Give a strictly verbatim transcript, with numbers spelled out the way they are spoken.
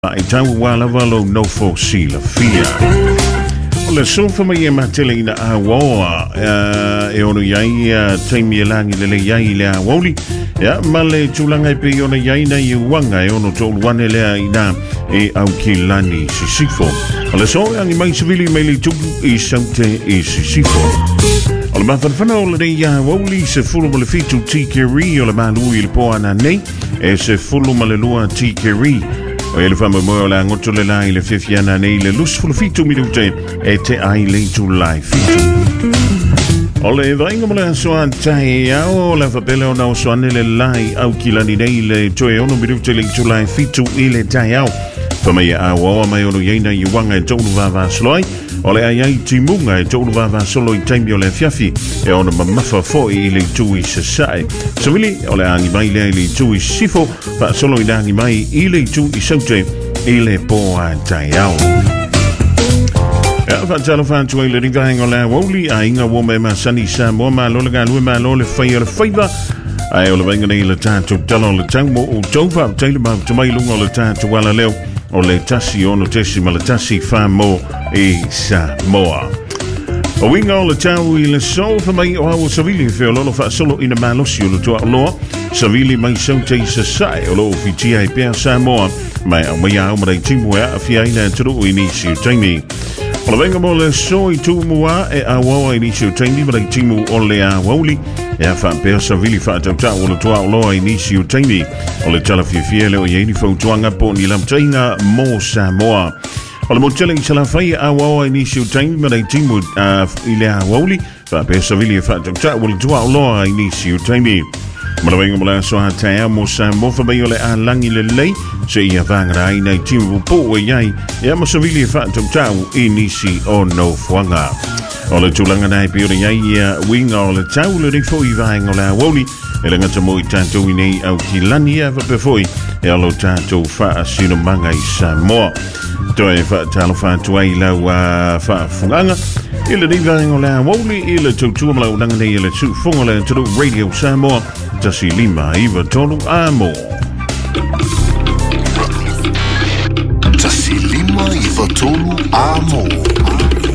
I tau wala walo no fo sila fia. Le sofa mai e matele ina a wawa e ono iai taimi e langi lele iai le a wauli ya male tulanga e pe ono iai na i wanga e ono tolu wane lea ina e au ki lani sisifo. Le so angi mai sivili mai le tuku i saute e sisifo. Ole mawhanwhana o le rei ia wauli se fulu ma le fitu tikeri o le malu i le poa na nei e se fulu ma le lua tikeri. O ele whama moe o la ngoto le lai le whiwhiana nei le lus fulu fitu minute e te ai le tu lai fitu. O le vainga mo le asoa tae au o la whapele o na o soane le lai au ki lani nei le toe ono minute le tu lai fitu i le tae au. Whamai a wawa mai ono yeina i wanga e tonu wawa sloi o le ai ai timunga e tonu wawa solo i taimi o le fiafi e ono mamafa fo i le tui se sae. Sawili o le angi mai le le tui sifo pa solo i angi mai i le tui saute i le poa tai au. E whaatalo whātua i le ringahenga o le wauli a inga wome ma sani sa moa ma lo le ngā lue ma lo le whai o le whaiva ai o le wenga nei le tātou talo le tau mo o tauwha teile ma tamai lunga o le tātou wala leo o le tasi ono tesi ma le tasi wha mo i Samoa. O winga o le tau i le so fa mai o hau savili fe o lolo wha solo ina malosi o le tua loa savili mai saute i sa sae o loo fitia i pēr Samoa mai au mai au marai timu ea a fia ina turu o inisi o taimi. O le wenga mo le so i tu mua e a wawa inisi o taimi marai timu o le a wauli e a wha pēr savili wha tautau o le tua loa inisi o taimi o le tala fia fia leo i eini fautuanga po ni lam tainga mo Samoa. O le motele i sala whai a wawa inisi o taimi marai timu i le a wauli wha pēr savili e wha tautau o le tua loa inisi o taimi. Malawenga mo la soa tae mo Samoa fa mai o le a langi le lei se ia vangara ai nei timu po e iai e ama savili e wha tautau i nisi o no fuanga. O le tūlanga nai pe o le iai ia winga o le tau le rifo i vaenga o le awoli e le ngata mo i tātou i nei au ki lani e vape foi e alo tātou wha sino manga i Samoa. Toi e wha talo wha tuai lau a wha funganga i le rivaenga o le awoli i le tautua malau nanga nei i le tu funga le turu Radio Samoa tasi lima iwa tonu a mo. Tasi lima iwa tonu a mo.